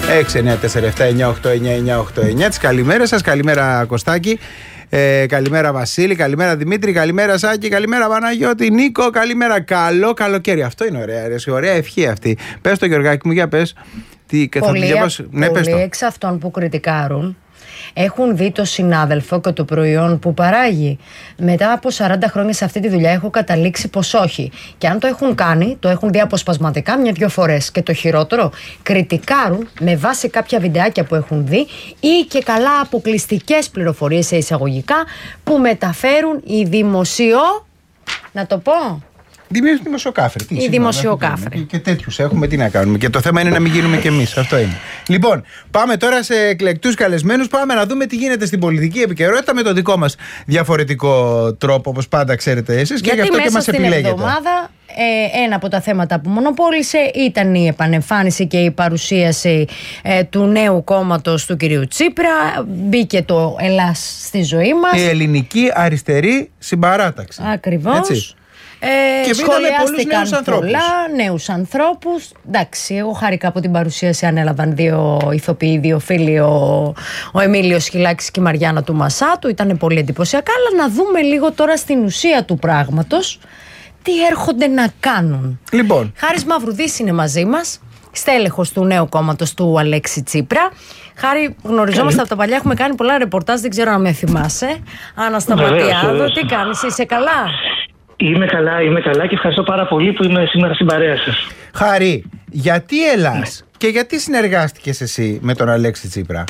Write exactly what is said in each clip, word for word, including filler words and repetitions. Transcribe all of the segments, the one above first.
έξι εννιά τέσσερα επτά εννιά οκτώ εννιά εννιά οκτώ εννιά. Τις καλημέρες σας. Καλημέρα Κωστάκη. Ε, καλημέρα Βασίλη, καλημέρα Δημήτρη, καλημέρα Σάκη, καλημέρα Παναγιώτη, Νίκο, καλημέρα. Καλό καλοκαίρι. Αυτό είναι ωραία, αρέσει, ωραία ευχή αυτή. Πες το Γεωργάκη μου, για πες. Τι, πολλοί θα διαβάσω... ναι, εξ αυτών που κριτικάρουν έχουν δει το συνάδελφο και το προϊόν που παράγει. Μετά από σαράντα χρόνια σε αυτή τη δουλειά έχω καταλήξει πως όχι. Και αν το έχουν κάνει, το έχουν δει αποσπασματικά μια-δυο φορές. Και το χειρότερο, κριτικάρουν με βάση κάποια βιντεάκια που έχουν δει ή και καλά αποκλειστικές πληροφορίες σε εισαγωγικά που μεταφέρουν οι δημοσιο... να το πω... Δημοσιοκάφροι. Οι δημοσιοκάφροι. Και, και τέτοιους έχουμε, τι να κάνουμε. Και το θέμα είναι να μην γίνουμε κι εμείς. Αυτό είναι. Λοιπόν, πάμε τώρα σε εκλεκτούς καλεσμένους. Πάμε να δούμε τι γίνεται στην πολιτική επικαιρότητα με το δικό μας διαφορετικό τρόπο, όπως πάντα ξέρετε εσείς. Και γι' αυτό και μας επιλέγετε. Την εβδομάδα, ε, ένα από τα θέματα που μονοπόλησε ήταν η επανεμφάνιση και η παρουσίαση ε, του νέου κόμματος του κυρίου Τσίπρα. Μπήκε το Ελλάς στη ζωή μας. Η ελληνική αριστερή συμπαράταξη. Ακριβώς. Έτσι. Ε, και σχολιάστηκαν νέους πολλά, νέους ανθρώπους. Εντάξει, εγώ χάρηκα από την παρουσίαση. Ανέλαβαν δύο ηθοποιοί, δύο φίλοι, ο, ο Εμίλιος Χιλάκης και η Μαριάννα του Μασάτου. Ήταν πολύ εντυπωσιακά. Αλλά να δούμε λίγο τώρα στην ουσία του πράγματος τι έρχονται να κάνουν. Λοιπόν, Χάρης Μαυρουδής είναι μαζί μας, στέλεχος του νέου κόμματος του Αλέξη Τσίπρα. Χάρη, γνωριζόμαστε από τα παλιά, έχουμε κάνει πολλά ρεπορτάζ, δεν ξέρω αν με θυμάσαι. Άννα Σταματιάδο, τι κάνεις, είσαι καλά? Είμαι καλά, είμαι καλά και ευχαριστώ πάρα πολύ που είμαι σήμερα στην παρέα σας. Χάρη, γιατί Ελλάς και γιατί συνεργάστηκες εσύ με τον Αλέξη Τσίπρα?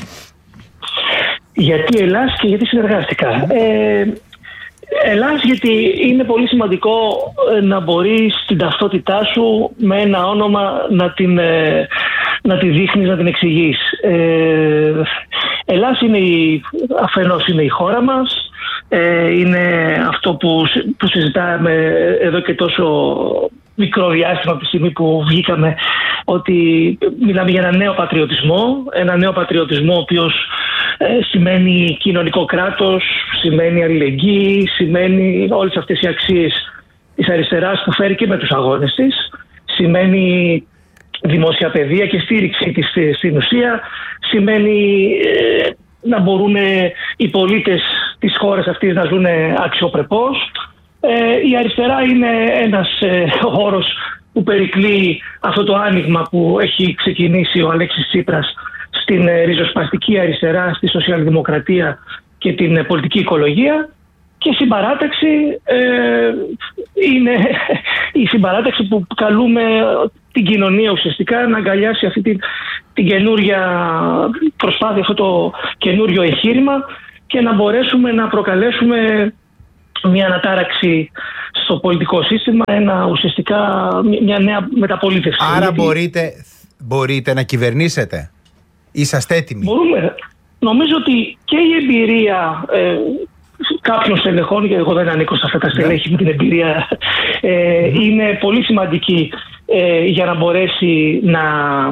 Γιατί Ελλάς και γιατί συνεργάστηκα. Ε, Ελλάς γιατί είναι πολύ σημαντικό να μπορείς την ταυτότητά σου με ένα όνομα να την, να τη δείχνεις, να την εξηγείς. Ε, Ελλάς είναι η, αφενός είναι η χώρα μας. Είναι αυτό που, που συζητάμε εδώ και τόσο μικρό διάστημα από τη στιγμή που βγήκαμε, ότι μιλάμε για ένα νέο πατριωτισμό, ένα νέο πατριωτισμό ο οποίος ε, σημαίνει κοινωνικό κράτος, σημαίνει αλληλεγγύη, σημαίνει όλες αυτές οι αξίες της αριστεράς που φέρει και με τους αγώνες της, σημαίνει δημόσια παιδεία και στήριξη της στην ουσία, σημαίνει ε, να μπορούν οι πολίτες της χώρας αυτής να ζουν αξιοπρεπώς. Ε, η αριστερά είναι ένας ε, όρος που περικλεί αυτό το άνοιγμα που έχει ξεκινήσει ο Αλέξης Τσίπρας στην ε, ριζοσπαστική αριστερά, στη σοσιαλδημοκρατία και την ε, πολιτική οικολογία. Και η συμπαράταξη ε, είναι η συμπαράταξη που καλούμε την κοινωνία ουσιαστικά να αγκαλιάσει αυτή την, την καινούρια προσπάθεια, αυτό το καινούριο εγχείρημα και να μπορέσουμε να προκαλέσουμε μια ανατάραξη στο πολιτικό σύστημα, ένα, ουσιαστικά μια νέα μεταπολίτευση. Άρα γιατί... μπορείτε, μπορείτε να κυβερνήσετε? Είσαστε έτοιμοι? Μπορούμε. Νομίζω ότι και η εμπειρία ε, κάποιων στελεχών, γιατί εγώ δεν ανήκω σε αυτά τα στελέχη με την εμπειρία, ε, mm. είναι πολύ σημαντική ε, για να μπορέσει να,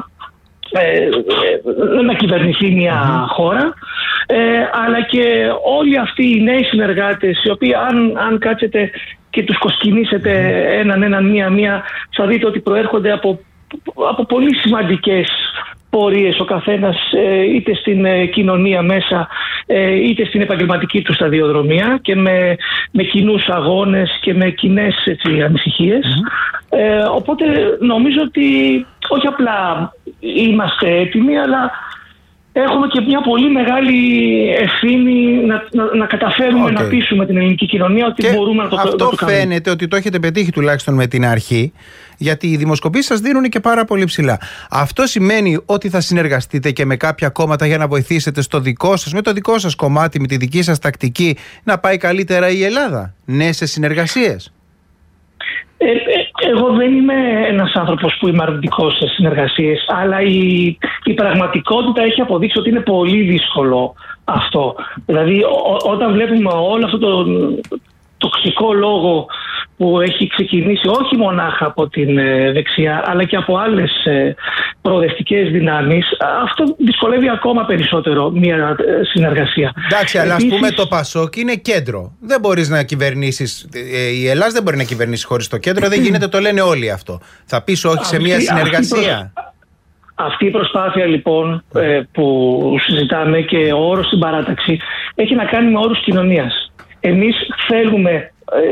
ε, να κυβερνηθεί μια mm. χώρα. Ε, αλλά και όλοι αυτοί οι νέοι συνεργάτες, οι οποίοι αν, αν κάτσετε και τους κοσκινήσετε έναν έναν μία-μία, θα δείτε ότι προέρχονται από, από πολύ σημαντικές πορείες ο καθένας, ε, είτε στην ε, κοινωνία μέσα, ε, είτε στην επαγγελματική του σταδιοδρομία και με, με κοινούς αγώνες και με κοινές έτσι, ανησυχίες. Mm-hmm. Ε, οπότε νομίζω ότι όχι απλά είμαστε έτοιμοι, αλλά έχουμε και μια πολύ μεγάλη ευθύνη να, να, να καταφέρουμε okay. να πείσουμε την ελληνική κοινωνία ότι και μπορούμε να το, αυτό να το κάνουμε. Φαίνεται ότι το έχετε πετύχει τουλάχιστον με την αρχή, γιατί οι δημοσκοπήσεις σας δίνουν και πάρα πολύ ψηλά. Αυτό σημαίνει ότι θα συνεργαστείτε και με κάποια κόμματα για να βοηθήσετε στο δικό σας, με το δικό σας κομμάτι, με τη δική σας τακτική, να πάει καλύτερα η Ελλάδα? Νέες συνεργασίες? Ε, ε, εγώ δεν είμαι ένας άνθρωπος που είμαι αρνητικός σε συνεργασίες, αλλά η, η πραγματικότητα έχει αποδείξει ότι είναι πολύ δύσκολο αυτό. Δηλαδή ό, όταν βλέπουμε όλο αυτό το τοξικό λόγο που έχει ξεκινήσει όχι μονάχα από την ε, δεξιά αλλά και από άλλες ε, προοδευτικές δυνάμεις, αυτό δυσκολεύει ακόμα περισσότερο μια ε, συνεργασία. Εντάξει, αλλά Επίσης... ας πούμε το Πασόκ είναι κέντρο. Δεν μπορείς να κυβερνήσεις, ε, η Ελλάδα δεν μπορεί να κυβερνήσει χωρίς το κέντρο, δεν γίνεται, το λένε όλοι αυτό. Θα πεις όχι σε μια συνεργασία? Αυτή η προσπάθεια λοιπόν ε, που συζητάμε και ο όρος στην παράταξη έχει να κάνει με όρους κοινωνίας. Εμείς θέλουμε ε,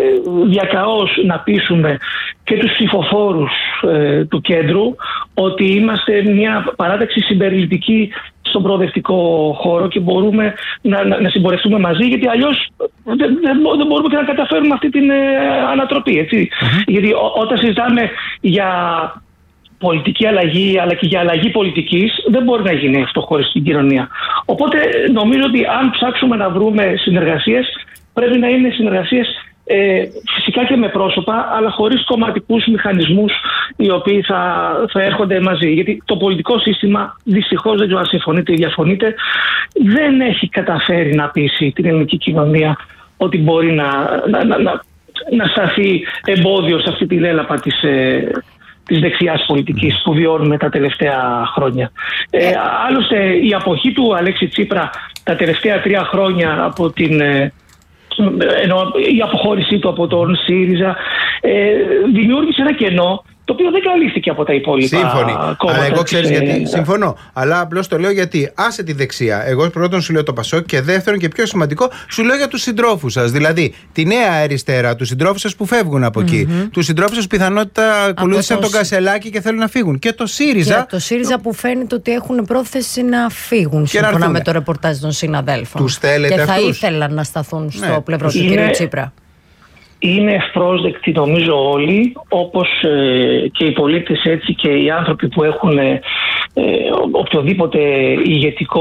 διακαώς να πείσουμε και τους ψηφοφόρους ε, του κέντρου ότι είμαστε μια παράταξη συμπεριληπτική στον προοδευτικό χώρο και μπορούμε να, να, να συμπορευτούμε μαζί, γιατί αλλιώς δεν, δεν, δεν μπορούμε και να καταφέρουμε αυτή την ε, ανατροπή. Έτσι. Mm-hmm. Γιατί ό, όταν συζητάμε για πολιτική αλλαγή αλλά και για αλλαγή πολιτικής, δεν μπορεί να γίνει αυτό χωρίς την κοινωνία. Οπότε νομίζω ότι αν ψάξουμε να βρούμε συνεργασίες, πρέπει να είναι συνεργασίες ε, φυσικά και με πρόσωπα, αλλά χωρίς κομματικούς μηχανισμούς οι οποίοι θα, θα έρχονται μαζί. Γιατί το πολιτικό σύστημα, δυστυχώς, δεν ξέρω αν συμφωνείτε ή διαφωνείτε, δεν έχει καταφέρει να πείσει την ελληνική κοινωνία ότι μπορεί να, να, να, να, να σταθεί εμπόδιο σε αυτή τη λέλαπα της ε, της δεξιάς πολιτικής που βιώνουμε τα τελευταία χρόνια. Ε, άλλωστε η αποχή του Αλέξη Τσίπρα τα τελευταία τρία χρόνια από την, ε, ενώ η αποχώρησή του από τον ΣΥΡΙΖΑ ε, δημιούργησε ένα κενό το οποίο δεν καλύφθηκε από τα υπόλοιπα Σύμφωνοι. κόμματα. Αλλά εγώ ξέρεις της, γιατί. ε, Συμφωνώ. Αλλά απλώς το λέω γιατί άσε τη δεξιά. Εγώ πρώτον σου λέω το Πασόκ και δεύτερον και πιο σημαντικό σου λέω για τους συντρόφους σας. Δηλαδή τη νέα αριστερά, τους συντρόφους σας που φεύγουν από mm-hmm. εκεί. Τους συντρόφους σας που πιθανότητα ακολούθησαν τον Κασελάκη και θέλουν να φύγουν. Και το ΣΥΡΙΖΑ. Και το ΣΥΡΙΖΑ που φαίνεται ότι έχουν πρόθεση να φύγουν σύμφωνα με το ρεπορτάζ των συναδέλφων. Τους θέλετε και θα αυτούς. ήθελαν να σταθούν στο ναι. πλευρό του Είναι... κ. Τσίπρα. Είναι ευπρόσδεκτοι νομίζω όλοι, όπως ε, και οι πολίτες έτσι και οι άνθρωποι που έχουν ε, οποιοδήποτε ηγετικό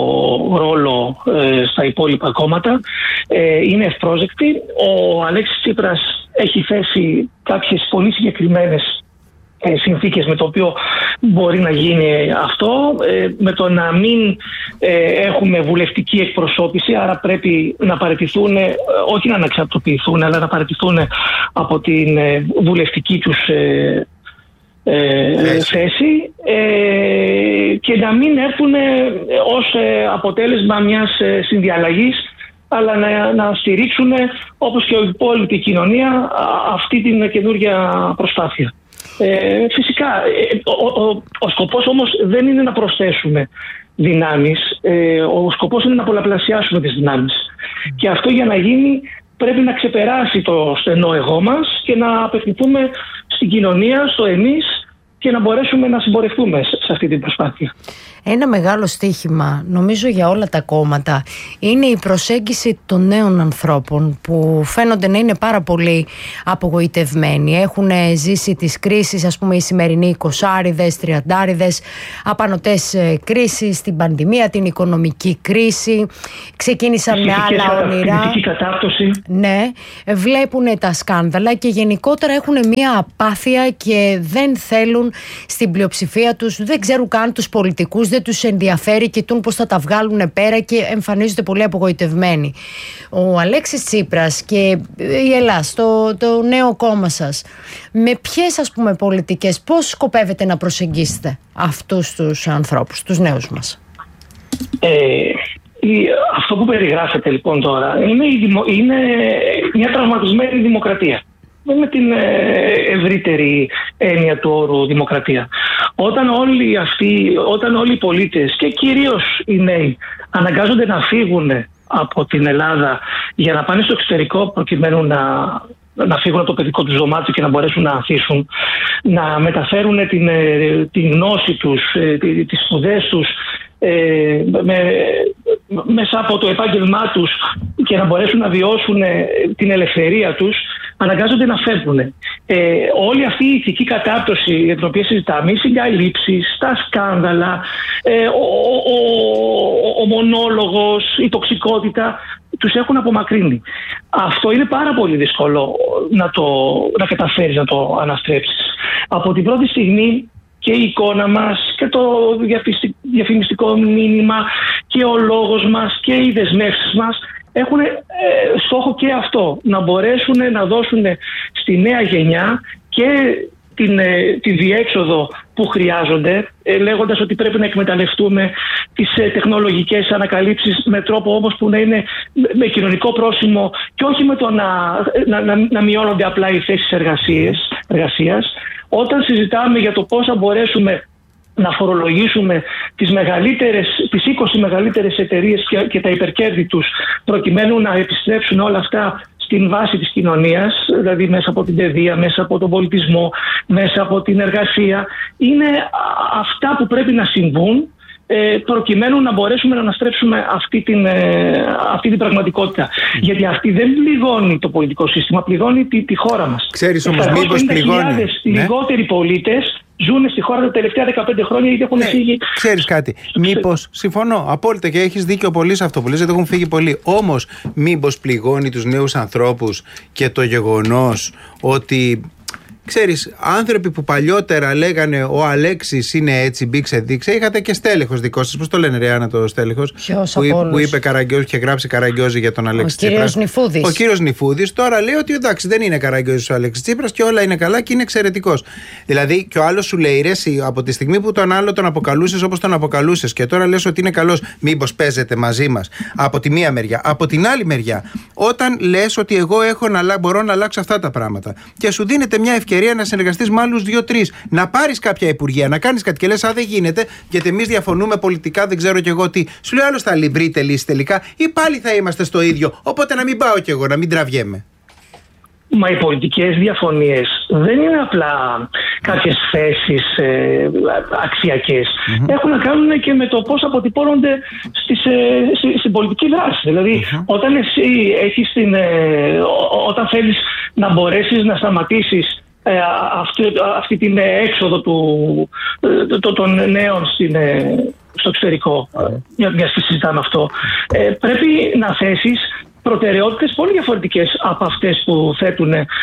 ρόλο ε, στα υπόλοιπα κόμματα. Ε, είναι ευπρόσδεκτοι. Ο Αλέξης Τσίπρας έχει θέσει κάποιες πολύ συγκεκριμένες ε, συνθήκες με το οποίο μπορεί να γίνει αυτό, ε, με το να μην ε, έχουμε βουλευτική εκπροσώπηση, άρα πρέπει να παραιτηθούν, ε, όχι να αναξαρτοποιηθούν, αλλά να παραιτηθούν από την ε, βουλευτική τους ε, ε, θέση ε, και να μην έρθουν ε, ως ε, αποτέλεσμα μιας ε, συνδιαλλαγής, αλλά να, να στηρίξουν όπως και η υπόλοιπη κοινωνία αυτή την καινούργια προσπάθεια. Ε, φυσικά, ο, ο, ο σκοπός όμως δεν είναι να προσθέσουμε δυνάμεις, ε, ο σκοπός είναι να πολλαπλασιάσουμε τις δυνάμεις. Mm. Και αυτό για να γίνει πρέπει να ξεπεράσει το στενό εγώ μας και να απευθυνθούμε στην κοινωνία, στο εμείς και να μπορέσουμε να συμπορευτούμε σε αυτή την προσπάθεια. Ένα μεγάλο στοίχημα, νομίζω για όλα τα κόμματα, είναι η προσέγγιση των νέων ανθρώπων που φαίνονται να είναι πάρα πολύ απογοητευμένοι. Έχουν ζήσει τις κρίσεις, ας πούμε οι σημερινοί εικοσάριδες, τριαντάριδες, απανωτές κρίσεις, την πανδημία, την οικονομική κρίση, ξεκίνησαν με άλλα όνειρα. Ναι, βλέπουν τα σκάνδαλα και γενικότερα έχουν μια απάθεια και δεν θέλουν στην πλειοψηφία τους, δεν ξέρουν καν τους πολιτικούς, δεν τους ενδιαφέρει, κοιτούν πώς θα τα βγάλουν πέρα και εμφανίζονται πολύ απογοητευμένοι. Ο Αλέξης Τσίπρας και η Ελλάς, το, το νέο κόμμα σας, με ποιες ας πούμε πολιτικές, πώς σκοπεύετε να προσεγγίσετε αυτούς τους ανθρώπους, τους νέους μας? Ε, η, αυτό που περιγράφετε λοιπόν τώρα είναι, η δημο, είναι μια τραυματισμένη δημοκρατία. Με την ευρύτερη έννοια του όρου δημοκρατία. Όταν όλοι αυτοί, όταν όλοι οι πολίτες και κυρίως οι νέοι αναγκάζονται να φύγουν από την Ελλάδα για να πάνε στο εξωτερικό προκειμένου να, να φύγουν από το παιδικό τους δωμάτιο και να μπορέσουν να ανθίσουν, να μεταφέρουν την, την γνώση τους, τις σπουδές τους ε, με, μέσα από το επάγγελμά τους και να μπορέσουν να βιώσουν την ελευθερία τους, αναγκάζονται να φεύγουν. Ε, όλη αυτή η ηθική κατάπτωση για την οποία συζητάμε, οι συγκαλύψεις, τα σκάνδαλα, ε, ο, ο, ο, ο μονόλογος, η τοξικότητα, τους έχουν απομακρύνει. Αυτό είναι πάρα πολύ δύσκολο να, το, να καταφέρεις να το αναστρέψεις. Από την πρώτη στιγμή και η εικόνα μας και το διαφημιστικό μήνυμα και ο λόγος μας και οι δεσμεύσεις μας έχουν ε, στόχο και αυτό, να μπορέσουν να δώσουν στη νέα γενιά και την, ε, τη διέξοδο που χρειάζονται, ε, λέγοντας ότι πρέπει να εκμεταλλευτούμε τις ε, τεχνολογικές ανακαλύψεις με τρόπο όμως που να είναι με κοινωνικό πρόσημο και όχι με το να, να, να, να μειώνονται απλά οι θέσεις εργασίας. Όταν συζητάμε για το πώς θα μπορέσουμε να φορολογήσουμε τις μεγαλύτερες, τις είκοσι μεγαλύτερες εταιρείες και, και τα υπερκέρδη τους, προκειμένου να επιστρέψουν όλα αυτά στην βάση της κοινωνίας, δηλαδή μέσα από την παιδεία, μέσα από τον πολιτισμό, μέσα από την εργασία, είναι αυτά που πρέπει να συμβούν προκειμένου να μπορέσουμε να αναστρέψουμε αυτή την, αυτή την πραγματικότητα. Mm. Γιατί αυτή δεν πληγώνει το πολιτικό σύστημα, πληγώνει τη, τη χώρα μας. Ξέρεις όμως μήπως πληγώνει. Ναι. Λιγότεροι πολίτες ζουν στη χώρα τα τελευταία δεκαπέντε χρόνια γιατί έχουν ναι. φύγει. Ξέρεις κάτι, μήπως, συμφωνώ απόλυτα και έχεις δίκιο πολύ σε αυτό που λες, γιατί έχουν φύγει πολλοί. Όμως μήπως πληγώνει τους νέους ανθρώπους και το γεγονός ότι... Ξέρεις, άνθρωποι που παλιότερα λέγανε ο Αλέξης είναι έτσι, μπήξε, δείξε, είχατε και στέλεχος δικό σας. Πώς το λένε, ρε Άννα, το στέλεχος? Ποιος που, από που είπε Καραγκιόζη, είχε γράψει Καραγκιόζη για τον Αλέξη Τσίπρα. Ο κύριος Νηφούδης. Ο κύριος Νηφούδης τώρα λέει ότι εντάξει, δεν είναι Καραγκιόζης ο Αλέξης Τσίπρας και όλα είναι καλά και είναι εξαιρετικός. Δηλαδή, και ο άλλος σου λέει, ρε, εσύ, από τη στιγμή που τον άλλο τον αποκαλούσες όπως τον αποκαλούσες και τώρα λες ότι είναι καλός, μήπως παίζετε μαζί μας? Από τη μία μεριά. Από την άλλη μεριά, όταν λες ότι εγώ έχω να, μπορώ να αλλάξω αυτά τα πράγματα και σου δίνεται μια ευκαιρία να συνεργαστείς με άλλους δύο-τρεις, να πάρεις κάποια υπουργεία, να κάνεις κάτι και λες, α, δεν γίνεται, γιατί εμείς διαφωνούμε πολιτικά, δεν ξέρω κι εγώ τι. Σου λέει άλλος, θα βρείτε λύση τελικά, ή πάλι θα είμαστε στο ίδιο. Οπότε να μην πάω κι εγώ, να μην τραβιέμαι. Μα οι πολιτικές διαφωνίες δεν είναι απλά κάποιες θέσεις ε, αξιακές. Mm-hmm. Έχουν να κάνουν και με το πώς αποτυπώνονται στις, ε, στη, στην πολιτική δράση. Δηλαδή, mm-hmm. όταν εσύ έχεις την, ε, όταν θέλεις να μπορέσεις να σταματήσεις Ε, αυτή, αυτή την έξοδο του, το, των νέων στην, στο εξωτερικό, mm. μια και συζητάμε αυτό, ε, πρέπει να θέσεις προτεραιότητες πολύ διαφορετικές από αυτές που θέτουν ε,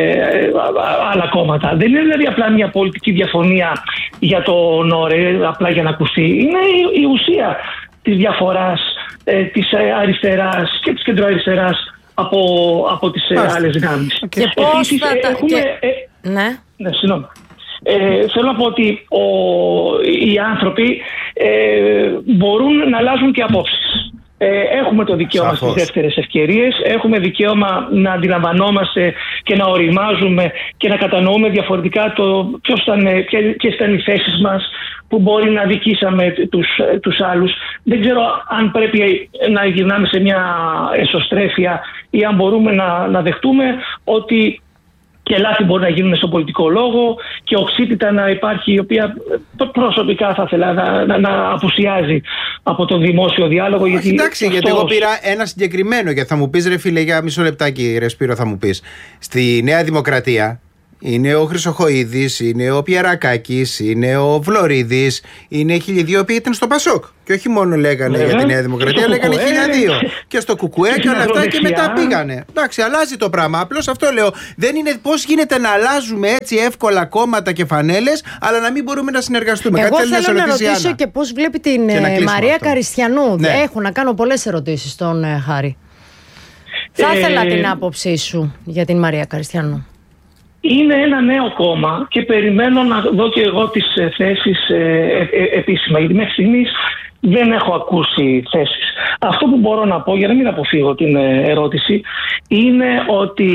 άλλα κόμματα. Δεν είναι δηλαδή απλά μια πολιτική διαφωνία για το όνορε, απλά για να ακουστεί. Είναι η, η ουσία της διαφοράς ε, της αριστεράς και της κεντροαριστεράς από, από τις ε, άλλες δυνάμεις. Και ε, πώς Επίσης, θα τα... Έχουμε, και... ε, ναι. Ναι, συγγνώμη. Ε, θέλω να πω ότι ο, οι άνθρωποι ε, μπορούν να αλλάζουν και απόψεις. Ε, έχουμε το δικαίωμα Σαφώς. στις δεύτερες ευκαιρίες, έχουμε δικαίωμα να αντιλαμβανόμαστε και να οριμάζουμε και να κατανοούμε διαφορετικά το ποιος ήταν, ποιες ήταν οι θέσεις μας, που μπορεί να δικήσαμε τους, τους άλλους. Δεν ξέρω αν πρέπει να γυρνάμε σε μια εσωστρέφεια ή αν μπορούμε να, να δεχτούμε ότι και λάθη μπορεί να γίνουν στον πολιτικό λόγο και οξύτητα να υπάρχει, η οποία προσωπικά θα ήθελα να, να, να απουσιάζει από το δημόσιο διάλογο. Γιατί εντάξει, αυτός... γιατί εγώ πήρα ένα συγκεκριμένο, γιατί θα μου πεις, ρε φίλε, για μισό λεπτάκι, ρε Σπύρο, θα μου πεις. Στη Νέα Δημοκρατία είναι ο Χρυσοχοΐδης, είναι ο Πιερακάκης, είναι ο Βλωρίδης, είναι οι χίλιοι δύο που ήταν στο Πασόκ. Και όχι μόνο λέγανε yeah. για τη Νέα Δημοκρατία, λέγανε χίλια δύο. Και στο Κουκουέ και, και όλα αυτά και μετά πήγανε. Εντάξει, αλλάζει το πράγμα. Απλώς αυτό λέω. Δεν είναι πώς γίνεται να αλλάζουμε έτσι εύκολα κόμματα και φανέλες, αλλά να μην μπορούμε να συνεργαστούμε. Εγώ Κάτι θέλω να ρωτήσω και πώς βλέπει την Μαρία αυτό. Καριστιανού. Ναι. Έχω να κάνω πολλές ερωτήσεις στον ε, Χάρη. Ε... Θα ήθελα την άποψή σου για την Μαρία Καριστιανού. Είναι ένα νέο κόμμα και περιμένω να δω και εγώ τις θέσεις ε, ε, επίσημα. Γιατί μέχρι στιγμής δεν έχω ακούσει θέσεις. Αυτό που μπορώ να πω, για να μην αποφύγω την ερώτηση, είναι ότι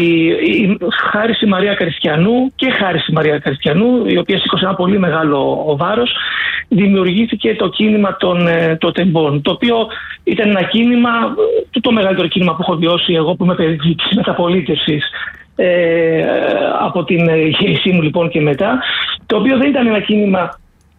χάρη στη Μαρία Καριστιανού και χάρη στη Μαρία Καριστιανού, η οποία σήκωσε ένα πολύ μεγάλο βάρος, δημιουργήθηκε το κίνημα των το τεμπών, το οποίο ήταν ένα κίνημα, το μεγαλύτερο κίνημα που έχω βιώσει εγώ, που είμαι παιδί της μεταπολίτευσης, Ε, από την γέννησή μου λοιπόν και μετά, το οποίο δεν ήταν ένα κίνημα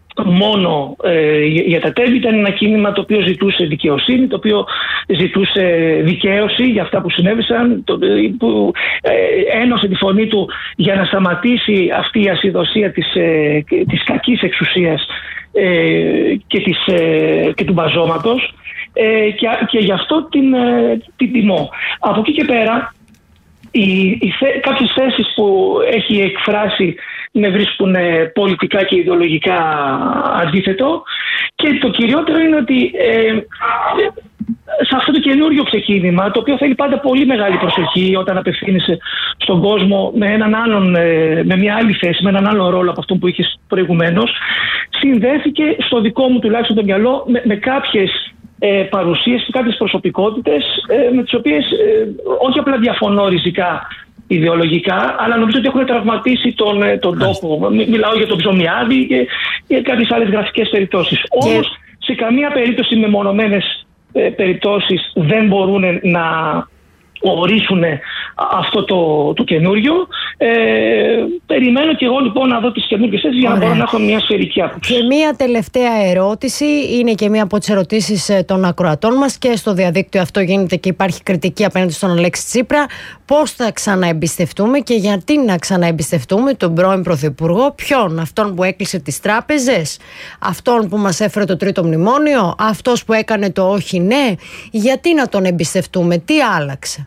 μόνο ε, για τα τέμπη, ήταν ένα κίνημα το οποίο ζητούσε δικαιοσύνη, το οποίο ζητούσε δικαίωση για αυτά που συνέβησαν, το, που ε, ένωσε τη φωνή του για να σταματήσει αυτή η ασυδοσία της, ε, της κακής εξουσίας ε, και, της, ε, και του μπαζώματος ε, και, και γι' αυτό την, ε, την τιμώ. Από εκεί και πέρα, Οι, οι θε, κάποιες θέσεις που έχει εκφράσει με βρίσκουν πολιτικά και ιδεολογικά αντίθετο, και το κυριότερο είναι ότι ε, σε αυτό το καινούριο ξεκίνημα, το οποίο θέλει πάντα πολύ μεγάλη προσοχή όταν απευθύνεσαι στον κόσμο με, έναν άλλον, με μια άλλη θέση, με έναν άλλο ρόλο από αυτό που είχες προηγουμένως, συνδέθηκε στο δικό μου τουλάχιστον το μυαλό με, με κάποιες Ε, παρουσίες και κάποιες προσωπικότητες ε, με τις οποίες ε, όχι απλά διαφωνώ ριζικά ιδεολογικά, αλλά νομίζω ότι έχουν τραυματίσει τον, τον τόπο. Μιλάω για τον Ψωμιάδη και, και κάποιες άλλες γραφικές περιπτώσεις. Και... Όμως σε καμία περίπτωση μεμονωμένες ε, περιπτώσεις δεν μπορούν να ορίσουν αυτό το, το καινούριο. Ε, περιμένω και εγώ λοιπόν να δω τις καινούργιες θέσεις για να μπορώ να έχω μια σφαιρική άποψη. Και μια τελευταία ερώτηση, είναι και μια από τις ερωτήσεις των ακροατών μας και στο διαδίκτυο αυτό γίνεται και υπάρχει κριτική απέναντι στον Αλέξη Τσίπρα. Πώς θα ξαναεμπιστευτούμε και γιατί να ξαναεμπιστευτούμε τον πρώην Πρωθυπουργό? Ποιον? Αυτόν που έκλεισε τις τράπεζες? Αυτόν που μας έφερε το τρίτο μνημόνιο? Αυτός που έκανε το όχι ναι? Γιατί να τον εμπιστευτούμε? Τι άλλαξε?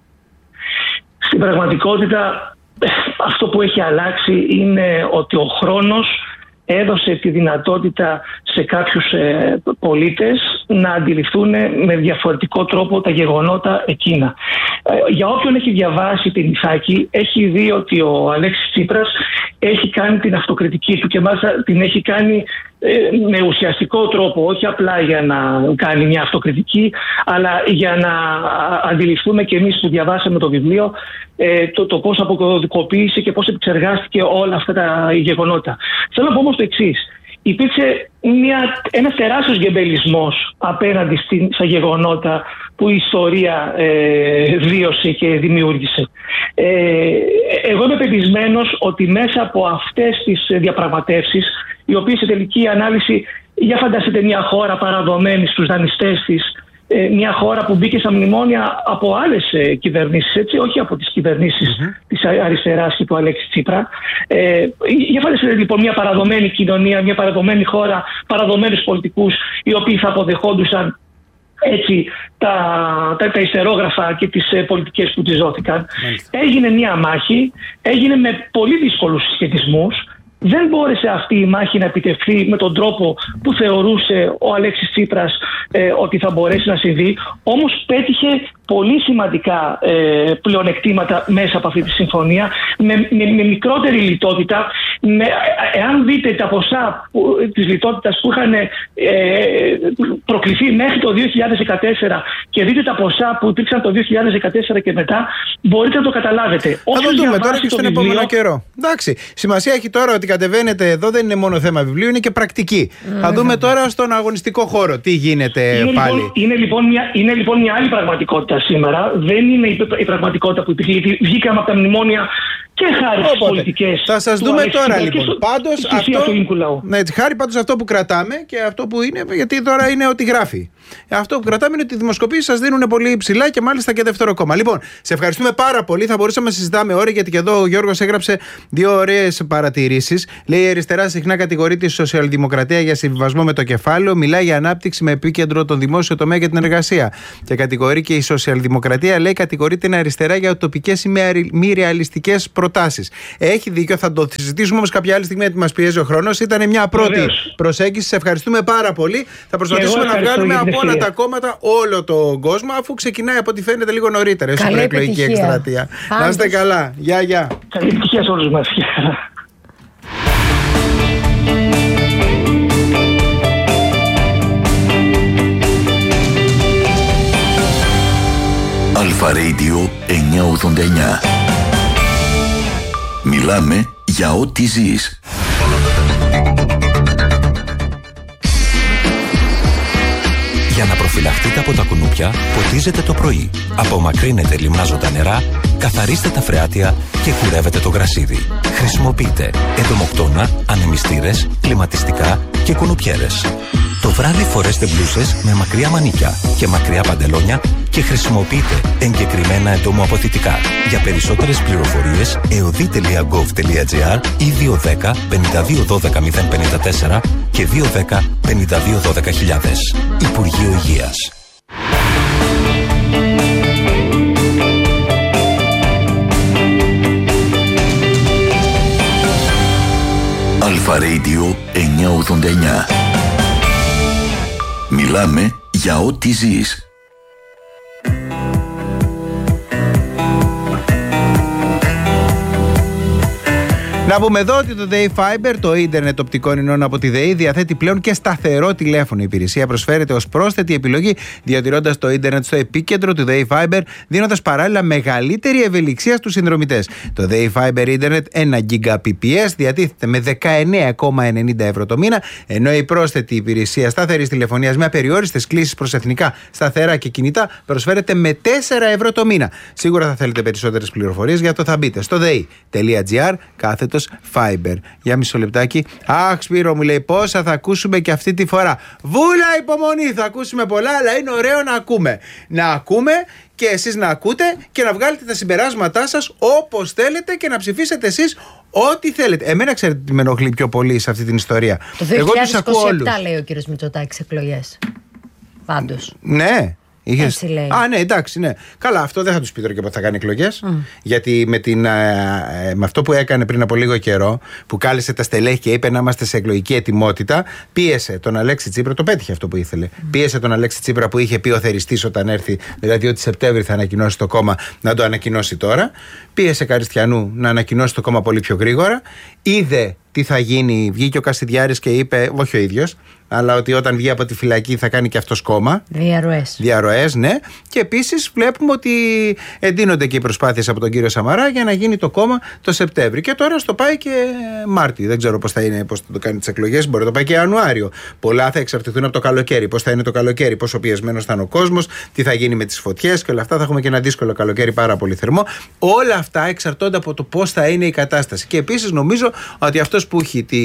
Στην πραγματικότητα αυτό που έχει αλλάξει είναι ότι ο χρόνος έδωσε τη δυνατότητα σε κάποιους ε, πολίτες να αντιληφθούν με διαφορετικό τρόπο τα γεγονότα εκείνα. Ε, για όποιον έχει διαβάσει την Ιθάκη, έχει δει ότι ο Αλέξης Τσίπρας έχει κάνει την αυτοκριτική του και μάλιστα την έχει κάνει ε, με ουσιαστικό τρόπο, όχι απλά για να κάνει μια αυτοκριτική, αλλά για να αντιληφθούμε και εμείς που διαβάσαμε το βιβλίο ε, το, το πώς αποκωδικοποίησε και πώς επεξεργάστηκε όλα αυτά τα γεγονότα. Θέλω να πω όμως το εξής. Υπήρξε μια, ένας τεράστιος γκεμπελισμός απέναντι στην, στα γεγονότα που η ιστορία ε, βίωσε και δημιούργησε. Ε, εγώ είμαι πεπισμένος ότι μέσα από αυτές τις διαπραγματεύσεις, οι οποίες σε τελική ανάλυση, για φανταστείτε μια χώρα παραδομένη στους δανειστές της, μια χώρα που μπήκε στα μνημόνια από άλλες κυβερνήσεις, έτσι, όχι από τις κυβερνήσεις mm-hmm. της αριστεράς και του Αλέξη Τσίπρα. Ε, για φανταστείτε λοιπόν μια παραδομένη κοινωνία, μια παραδομένη χώρα, παραδομένους πολιτικούς, οι οποίοι θα αποδεχόντουσαν έτσι τα, τα, τα ιστερόγραφα και τις ε, πολιτικές που τις δόθηκαν. Mm-hmm. Έγινε μια μάχη, έγινε με πολύ δύσκολους συσχετισμούς. Δεν μπόρεσε αυτή η μάχη να επιτευχθεί με τον τρόπο που θεωρούσε ο Αλέξης Τσίπρας ε, ότι θα μπορέσει να συμβεί. Όμως πέτυχε πολύ σημαντικά ε, πλεονεκτήματα μέσα από αυτή τη συμφωνία, με, με, με μικρότερη λιτότητα. Με, εάν δείτε τα ποσά που, της λιτότητας που είχαν ε, προκληθεί μέχρι το δύο χιλιάδες δεκατέσσερα και δείτε τα ποσά που υπήρξαν το δύο χιλιάδες δεκατέσσερα και μετά, μπορείτε να το καταλάβετε. Θα το δούμε τώρα και στον βιβλίο... επόμενο καιρό. Εντάξει, σημασία έχει τώρα ότι κατεβαίνετε εδώ, δεν είναι μόνο θέμα βιβλίου, είναι και πρακτική. Mm. Θα δούμε τώρα στον αγωνιστικό χώρο τι γίνεται είναι πάλι. Λοιπόν, είναι, λοιπόν μια, είναι λοιπόν μια άλλη πραγματικότητα σήμερα. Δεν είναι η, η πραγματικότητα που υπήρχε, γιατί βγήκαμε από τα μνημόνια και χάρη στις πολιτικές. Θα σας δούμε τώρα λοιπόν. Στο, πάντως αυτό, ναι, χάρη πάντως αυτό που κρατάμε και αυτό που είναι, γιατί τώρα είναι ότι γράφει. Αυτό που κρατάμε είναι ότι οι δημοσκοπήσεις σας δίνουν πολύ υψηλά και μάλιστα και δεύτερο κόμμα. Λοιπόν, σε ευχαριστούμε πάρα πολύ. Θα μπορούσαμε να συζητάμε ώρα, γιατί και εδώ ο Γιώργος έγραψε δύο ωραίες παρατηρήσεις. Λέει: η αριστερά συχνά κατηγορεί τη σοσιαλδημοκρατία για συμβιβασμό με το κεφάλαιο. Μιλάει για ανάπτυξη με επίκεντρο τον δημόσιο τομέα και την εργασία. Και κατηγορεί και η σοσιαλδημοκρατία, λέει, κατηγορεί την αριστερά για τοπικές ή μη ρεαλιστικές προτάσεις. Έχει δίκιο, θα το συζητήσουμε όμως κάποια άλλη στιγμή, γιατί μας πιέζει ο χρόνος. Ήταν μια πρώτη Βεβαίως. προσέγγιση. Σε ευχαριστούμε πάρα πολύ. Θα προσπαθήσουμε να βγάλουμε από όλα τα κόμματα όλο τον κόσμο, αφού ξεκινάει από ό,τι φαίνεται λίγο νωρίτερα στην προεκλογική εκστρατεία. Να είστε καλά. Γεια, γεια. Καλή επιτυχία σε όλους μας. Αλφα Radio εννιακόσια ογδόντα εννιά. Μιλάμε για ό,τι ζεις. Για να προφυλαχτείτε από τα κουνούπια, ποτίζετε το πρωί. Απομακρύνετε λιμνάζοντα νερά, καθαρίστε τα φρεάτια και κουρεύετε το γρασίδι. Χρησιμοποιείτε εντομοκτώνα, ανεμιστήρες, κλιματιστικά και κουνουπιέρες. Το βράδυ φορέστε μπλούσες με μακριά μανίκια και μακριά παντελόνια και χρησιμοποιείτε εγκεκριμένα εντομοαποθητικά. Για περισσότερες πληροφορίες εωδή τελεία γκοβ τελεία τζι άρ ή δύο ένα μηδέν πέντε δύο ένα δύο μηδέν πέντε τέσσερα και δύο ένα μηδέν πέντε δύο ένα δύο χιλιάδες. Υπουργείο Υγείας. Αλφα Radio εννιακόσια ογδόντα εννιά. Μιλάμε για ό,τι ζεις. Να πούμε εδώ ότι το ΔΕΗ Fiber, το ίντερνετ οπτικών ινών από τη ΔΕΗ, διαθέτει πλέον και σταθερό τηλέφωνο. Η υπηρεσία προσφέρεται ως πρόσθετη επιλογή, διατηρώντας το ίντερνετ στο επίκεντρο του ΔΕΗ Fiber, δίνοντας παράλληλα μεγαλύτερη ευελιξία στους συνδρομητές. Το ΔΕΗ Fiber ίντερνετ ένα Gbps διατίθεται με δεκαεννέα κόμμα ενενήντα ευρώ το μήνα, ενώ η πρόσθετη υπηρεσία σταθερής τηλεφωνίας με απεριόριστες κλήσεις προς εθνικά, σταθερά και κινητά προσφέρεται με τέσσερα ευρώ το μήνα. Σίγουρα θα θέλετε περισσότερες πληροφορίες, γι' αυτό θα μπείτε στο dei.gr κάθετος Fiber. Για μισό λεπτάκι. Αχ, Σπύρο μου λέει, πόσα θα ακούσουμε και αυτή τη φορά. Βούλα υπομονή, θα ακούσουμε πολλά, αλλά είναι ωραίο να ακούμε. Να ακούμε και εσείς να ακούτε και να βγάλετε τα συμπεράσματά σας όπως θέλετε και να ψηφίσετε εσείς ό,τι θέλετε. Εμένα ξέρετε τι με ενοχλεί πιο πολύ σε αυτή την ιστορία. Το δύο χιλιάδες είκοσι επτά λέει ο κύριος Μητσοτάκης εκλογές. Πάντως. Ναι. Είχες... Έτσι λέει. Α, ναι, εντάξει, ναι. Καλά, αυτό δεν θα του πει τώρα και πότε θα κάνει εκλογές. Mm. Γιατί με, την, ε, με αυτό που έκανε πριν από λίγο καιρό, που κάλεσε τα στελέχη και είπε να είμαστε σε εκλογική ετοιμότητα, πίεσε τον Αλέξη Τσίπρα, το πέτυχε αυτό που ήθελε. Mm. Πίεσε τον Αλέξη Τσίπρα που είχε πει ο θεριστής όταν έρθει, δηλαδή ότι Σεπτέμβρη θα ανακοινώσει το κόμμα, να το ανακοινώσει τώρα. Πίεσε Καριστιανού να ανακοινώσει το κόμμα πολύ πιο γρήγορα. Είδε τι θα γίνει, βγήκε ο Κασιδιάρης και είπε, όχι ο ίδιος, αλλά ότι όταν βγει από τη φυλακή θα κάνει και αυτός κόμμα. Διαρροές. Διαρροές, ναι. Και επίσης βλέπουμε ότι εντείνονται και οι προσπάθειες από τον κύριο Σαμαρά για να γίνει το κόμμα το Σεπτέμβρη. Και τώρα στο πάει και Μάρτι. Δεν ξέρω πώς θα είναι, πώς θα το κάνει τις εκλογές. Μπορεί να το πάει και Ιανουάριο. Πολλά θα εξαρτηθούν από το καλοκαίρι. Πώς θα είναι το καλοκαίρι, πόσο πιεσμένος θα είναι ο κόσμος, τι θα γίνει με τις φωτιές και όλα αυτά. Θα έχουμε και ένα δύσκολο καλοκαίρι, πάρα πολύ θερμό. Όλα αυτά εξαρτώνται από το πώς θα είναι η κατάσταση. Και επίσης νομίζω ότι αυτός που, έχει τη...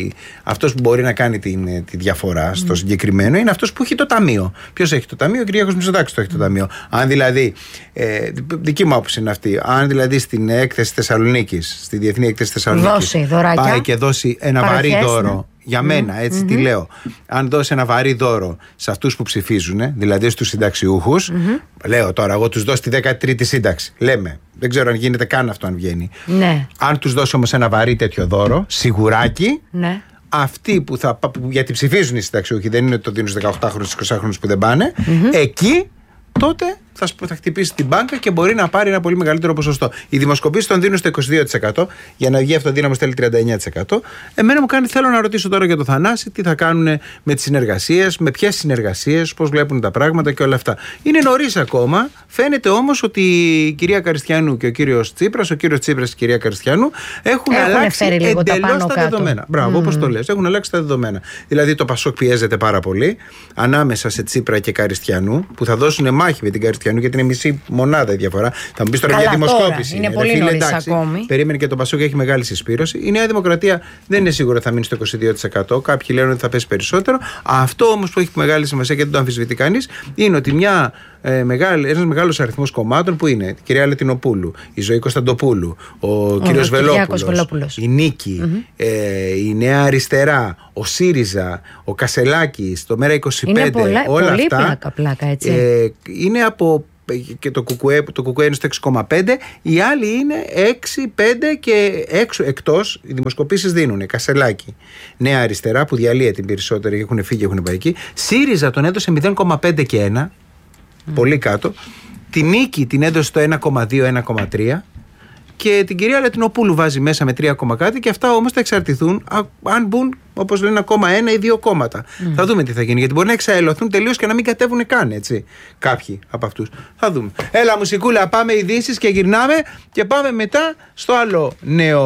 αυτός που μπορεί να κάνει την... τη διαφορά στο mm. συγκεκριμένο είναι αυτός που έχει το ταμείο. Ποιος έχει το ταμείο? Ο Κυριάκος Μητσοτάκης το έχει το ταμείο. Αν δηλαδή, ε, δική μου άποψη είναι αυτή, αν δηλαδή στην έκθεση Θεσσαλονίκης, στη Διεθνή Έκθεση Θεσσαλονίκης, πάει και δώσει ένα βαρύ δώρο. Ναι. Για μένα, έτσι mm-hmm. τι λέω. Αν δώσει ένα βαρύ δώρο σε αυτούς που ψηφίζουν, δηλαδή στους συνταξιούχους, mm-hmm. λέω τώρα, εγώ τους δώσω τη δέκατη τρίτη σύνταξη. Λέμε. Δεν ξέρω αν γίνεται καν αυτό, αν βγαίνει. Ναι. Αν τους δώσει όμως ένα βαρύ τέτοιο δώρο, σιγουράκι, ναι. αυτοί που θα. Που, γιατί ψηφίζουν οι συνταξιούχοι, δεν είναι ότι το δίνουν στους δεκαοκτάχρονους, εικοσάχρονους που δεν πάνε, mm-hmm. εκεί τότε θα, θα χτυπήσει την μπάνκα και μπορεί να πάρει ένα πολύ μεγαλύτερο ποσοστό. Οι δημοσκοπήσεις τον δίνουν στο είκοσι δύο τοις εκατό, για να βγει αυτοδύναμος θέλει τριάντα εννέα τοις εκατό. Εμένα μου κάνει, θέλω να ρωτήσω τώρα για το Θανάση, τι θα κάνουν με τις συνεργασίες, με ποιες συνεργασίες, πώς βλέπουν τα πράγματα και όλα αυτά. Είναι νωρίς ακόμα. Φαίνεται όμως ότι η κυρία Καριστιανού και ο κύριος Τσίπρας, ο κύριος Τσίπρας και η κυρία Καριστιανού έχουν, έχουν αλλάξει εντελώς τα, τα δεδομένα. Μπράβο, mm. όπως το λες, έχουν αλλάξει τα δεδομένα. Δηλαδή το Πασόκ πιέζεται πάρα πολύ ανάμεσα σε Τσίπρα και Καριστιανού, που θα δώσουν μάχη με την Καριστιανού, γιατί είναι μισή μονάδα η διαφορά. Θα μου πει τώρα για δημοσκόπηση. Είναι, είναι πολύ νωρίς ακόμη. Περίμενε και το Πασόκ, έχει μεγάλη συσπήρωση. Η Νέα Δημοκρατία δεν είναι σίγουρο ότι θα μείνει στο είκοσι δύο τοις εκατό. Κάποιοι λένε ότι θα πέσει περισσότερο. Αυτό όμως που έχει μεγάλη σημασία και δεν το αμφισβητεί κανείς είναι ότι μια. Ε, μεγάλη, ένας μεγάλος αριθμός κομμάτων που είναι η κυρία Λετινοπούλου, η Ζωή Κωνσταντοπούλου, ο, ο κύριος Βελόπουλος, Βελόπουλος, η Νίκη, mm-hmm. ε, η Νέα Αριστερά, ο ΣΥΡΙΖΑ, ο Κασελάκης, το Μέρα είκοσι πέντε, είναι πολλά, όλα πολύ αυτά πλάκα, πλάκα, έτσι. Ε, είναι από. Και το κουκουέ, το κουκουέ είναι στο έξι κόμμα πέντε, οι άλλοι είναι έξι, πέντε και έξω, εκτός οι δημοσκοπήσεις δίνουν Κασελάκη, Νέα Αριστερά που διαλύεται την περισσότερη, έχουν φύγει, έχουν πάει εκεί. ΣΥΡΙΖΑ τον έδωσε μηδέν κόμμα πέντε και ένα, mm. πολύ κάτω. Την Νίκη την έδωσε στο ένα κόμμα δύο, ένα κόμμα τρία και την κυρία Λετινοπούλου βάζει μέσα με τρία κάτι και αυτά όμως θα εξαρτηθούν αν μπουν, όπως λένε, ακόμα ένα ή δύο κόμματα. Mm. Θα δούμε τι θα γίνει. Γιατί μπορεί να εξαελωθούν τελείως και να μην κατέβουν καν, έτσι. Κάποιοι από αυτούς. Θα δούμε. Έλα, μουσικούλα, πάμε ειδήσεις και γυρνάμε και πάμε μετά στο άλλο νέο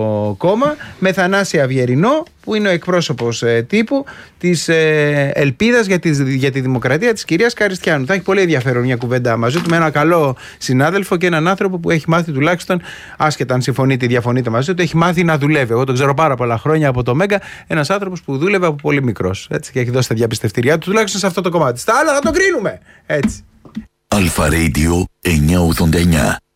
κόμμα με Θανάση Αυγερινό, που είναι ο εκπρόσωπος ε, τύπου της ε, ελπίδας για τη, για τη δημοκρατία της κυρίας Καριστιανού. Θα έχει πολύ ενδιαφέρον μια κουβέντα μαζί του με έναν καλό συνάδελφο και έναν άνθρωπο που έχει μάθει τουλάχιστον, άσχετα αν συμφωνείτε ή διαφωνείτε μαζί του, έχει μάθει να δουλεύει. Εγώ τον ξέρω πάρα πολλά χρόνια από το Μέγκα. Ένας άνθρωπος που δούλευε από πολύ μικρός. Έτσι, και έχει δώσει τα διαπιστευτήριά του, τουλάχιστον σε αυτό το κομμάτι. Στα άλλα θα το κρίνουμε. Έτσι. Αλφα Radio εννιακόσια ογδόντα εννιά.